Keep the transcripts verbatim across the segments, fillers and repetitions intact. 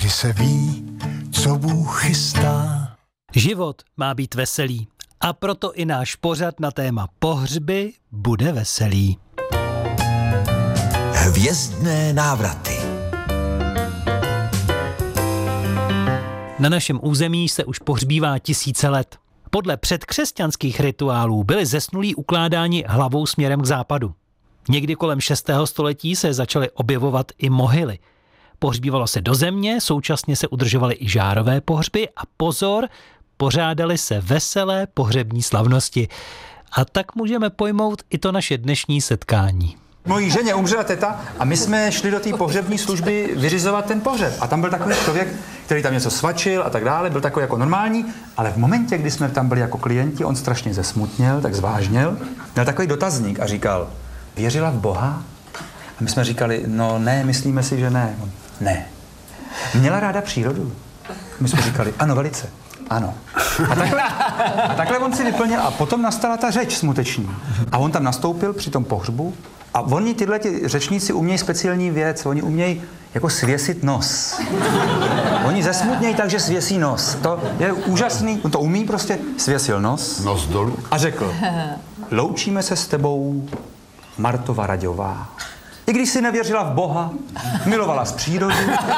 kdy se ví, co Bůh chystá. Život má být veselý a proto i náš pořad na téma pohřby bude veselý. Hvězdné návraty. Na našem území se už pohřbívá tisíce let. Podle předkřesťanských rituálů byli zesnulí ukládáni hlavou směrem k západu. Někdy kolem šestého století se začaly objevovat i mohyly. Pohřbívalo se do země, současně se udržovaly i žárové pohřby a pozor, pořádaly se veselé pohřební slavnosti. A tak můžeme pojmout i to naše dnešní setkání. Mojí ženě umřela teta a my jsme šli do té pohřební služby vyřizovat ten pohřeb. A tam byl takový člověk, který tam něco svačil a tak dále, byl takový jako normální, ale v momentě, kdy jsme tam byli jako klienti, on strašně zesmutněl, tak zvážněl, měl takový dotazník a říkal, věřila v Boha? A my jsme říkali, no ne, myslíme si, že ne. On, ne. Měla ráda přírodu? My jsme říkali, ano, velice. Ano. A takhle, a takhle on si vyplnil a potom nastala ta řeč smuteční. A on tam nastoupil při tom pohřbu a oni tyhle ty řečníci umějí speciální věc, oni umějí jako svěsit nos. Oni zesmutnějí tak, že svěsí nos. To je úžasný, on to umí prostě, svěsil nos. Nos dolů. A řekl, loučíme se s tebou, Martova Raďová. I když si nevěřila v Boha, milovala z přírodu.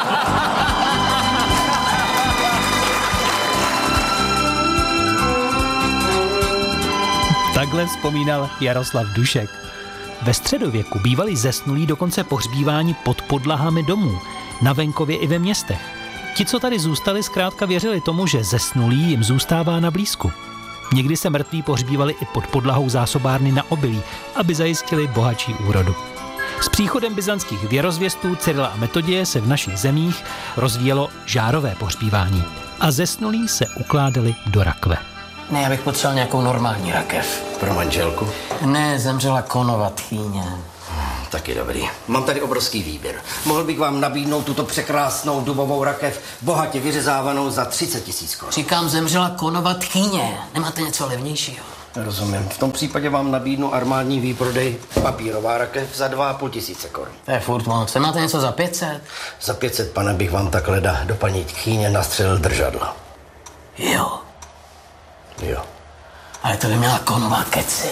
Takhle vzpomínal Jaroslav Dušek. Ve středověku bývali zesnulí dokonce pohřbívání pod podlahami domů, na venkově i ve městech. Ti, co tady zůstali, zkrátka věřili tomu, že zesnulý jim zůstává na blízku. Někdy se mrtví pohřbívali i pod podlahou zásobárny na obilí, aby zajistili bohatší úrodu. S příchodem byzantských věrozvěstů Cyrila a Metodie se v našich zemích rozvíjelo žárové pohřbívání a zesnulí se ukládali do rakve. Ne, já bych potřeboval nějakou normální rakev. Pro manželku? Ne, zemřela konova tchýně. Hmm, taky dobrý. Mám tady obrovský výběr. Mohl bych vám nabídnout tuto překrásnou dubovou rakev, bohatě vyřezávanou za třicet tisíc korun. Říkám, zemřela konova tchýně. Nemáte něco levnějšího? Rozumím. V tom případě vám nabídnu armádní výprodej, papírová rakev za dva a půl tisíce korun. To je furt moc. Nemáte něco za pět set? Za pět set, pane, bych vám tak leda do paní tchýně nastřelil držadlo. Jo. Jo. Ale to by měla konová keci.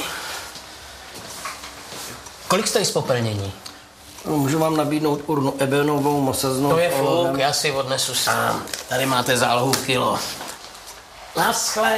Kolik stojí spopelnění? No, můžu vám nabídnout urnu ebenovou, mosaznou... To je fuk, já si odnesu sám. Tady máte zálohu kilo. Naschle.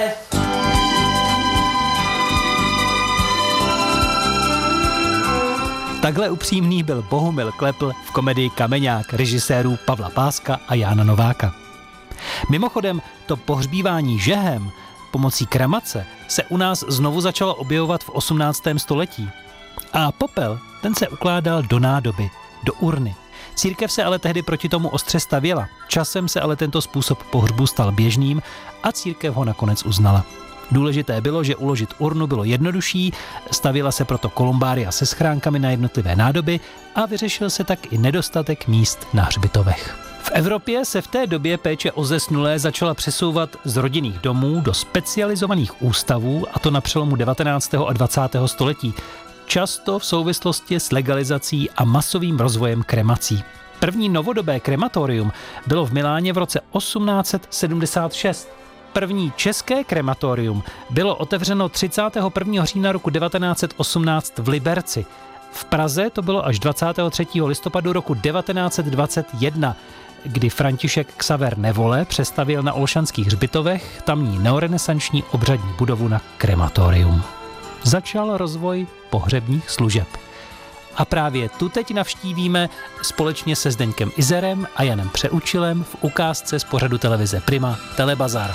Takhle upřímný byl Bohumil Klepl v komedii Kameňák režisérů Pavla Páska a Jána Nováka. Mimochodem, to pohřbívání žehem pomocí kremace se u nás znovu začalo objevovat v osmnáctém století. A popel, ten se ukládal do nádoby, do urny. Církev se ale tehdy proti tomu ostře stavěla. Časem se ale tento způsob pohřbu stal běžným a církev ho nakonec uznala. Důležité bylo, že uložit urnu bylo jednodušší, stavěla se proto kolumbária se schránkami na jednotlivé nádoby a vyřešil se tak i nedostatek míst na hřbitovech. V Evropě se v té době péče o zesnulé začala přesouvat z rodinných domů do specializovaných ústavů, a to na přelomu devatenáctého a dvacátého století, často v souvislosti s legalizací a masovým rozvojem kremací. První novodobé krematorium bylo v Miláně v roce osmnáct set sedmdesát šest. První české krematorium bylo otevřeno třicátého prvního října roku devatenáct set osmnáct v Liberci. V Praze to bylo až dvacátého třetího listopadu roku devatenáct set dvacet jedna, kdy František Xaver Nevole přestavěl na Olšanských hřbitovech tamní neorenesanční obřadní budovu na krematorium. Začal rozvoj pohřebních služeb. A právě tu teď navštívíme společně se Zdeňkem Izerem a Janem Přeučilem v ukázce z pořadu televize Prima Telebazar.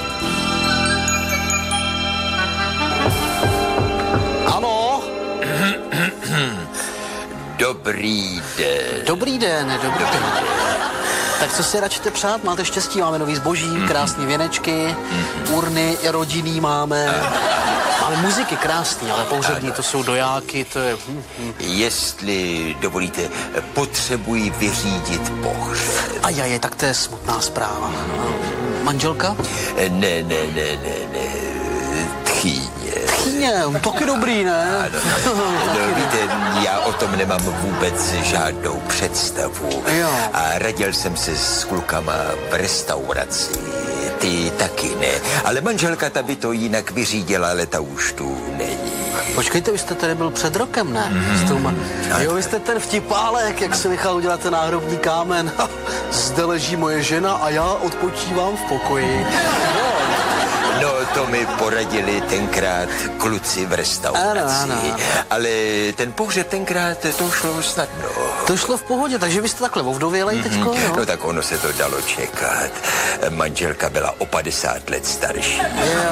Ano? Dobrý den. Dobrý den, dobrý den. Tak co si radšíte přát? Máte štěstí, máme nový zboží, krásné věnečky, urny rodinný máme. Máme muziky krásný, ale pohřební to jsou dojáky, to je... Jestli dovolíte, potřebuji vyřídit pohřeb. A je, tak to je smutná zpráva. Manželka? Ne, ne, ne, ne, ne. Tchýně. Klidně, taky dobrý, ne? Ano, no, víte, já o tom nemám vůbec žádnou představu. Jo. A radil jsem se s klukama v restauraci. Ty taky ne. Ale manželka ta by to jinak vyřídila, ale ta už tu není. Počkejte, vy jste tady byl před rokem, ne? Mm-hmm. Jo, vy jste ten vtipálek, jak se nechal udělat ten náhrobní kámen. Zde leží moje žena a já odpočívám v pokoji. No, to mi poradili tenkrát kluci v restauraci. Ano, ano. Ale ten pohřeb tenkrát, to šlo snadno. To šlo v pohodě, takže vy jste takhle ovdovělej mm-hmm. teďko, jo? No tak ono se to dalo čekat. Manželka byla o padesát let starší.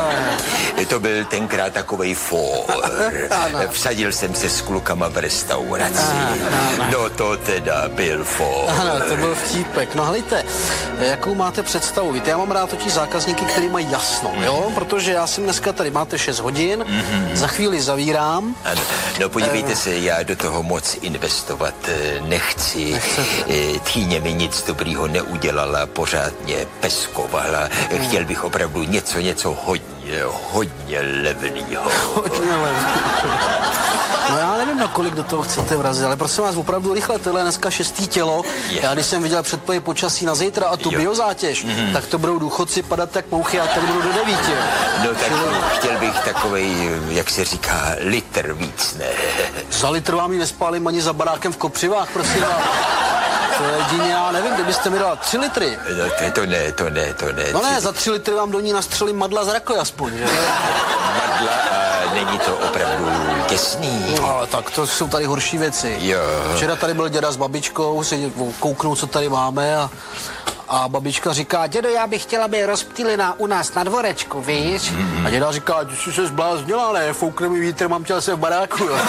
Jo. To byl tenkrát takovej fór. Vsadil jsem se s klukama v restauraci. No to teda byl fór. Ano, to byl vtípek. No hlejte, jakou máte představu? Víte, já mám rád totiž zákazníky, který mají jasno, jo? Protože já jsem dneska tady, máte šest hodin, mm-hmm. za chvíli zavírám. Ano. No podívejte e... se, já do toho moc investovat nechci. Nechcete. Tchýně mi nic dobrýho neudělala, pořád mě peskovala. Hmm. Chtěl bych opravdu něco, něco hodně, hodně levnýho. Hodně levnýho. No já nevím, na kolik do toho chcete vrazit, ale prosím vás, opravdu rychle, tohle je dneska šestý tělo. Je. Já když jsem viděl předpověď počasí na zítra a tu jo. biozátěž, mm-hmm. tak to budou důchodci padat jak mouchy a tady budou do devíti. No tak chtěl bych takovej, jak se říká, litr víc, ne? Za litr vám ji nespálím ani za barákem v Kopřivách, prosím vás. To je jedině, já nevím, kdybyste mi dala tři litry. No to, to ne, to ne, to ne. No ne, za tři litry vám do ní nastřelím madla z rakoj aspoň, že? Madla a není to opravdu těsný. No, tak to jsou tady horší věci. Jo. Včera tady byl děda s babičkou, si kouknou, co tady máme a, a babička říká, dědo, já bych chtěla být rozptýlina u nás na dvorečku, víš? Mm-hmm. A děda říká, že jsi se zbláznila, ne, foukne mi vítr, mám těla se v baráku, jo.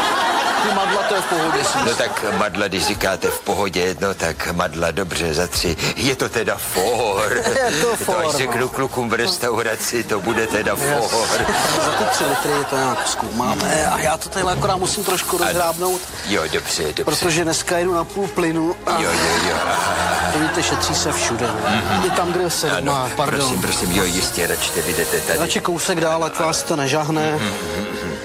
Ty madla, to je v pohodě. No tak madla, když říkáte v pohodě, no tak madla, dobře, za tři. Je to teda for. Je to for. To až řeknu klukům v restauraci, to bude teda yes. for. Za ty tři litry to nějak zkoumáme a já to tady akorát musím trošku rozhrábnout. Jo, dobře, dobře. Protože dneska jedu na půl plynu. A... Jo, jo, jo. To víte, šetří se všude. Mm-hmm. I tam, kde se ano, má, pardon. Prosím, prosím, jo, jistě, radši jdete tady. Radši kousek dál, ať vás to nežahne. Mm-hmm.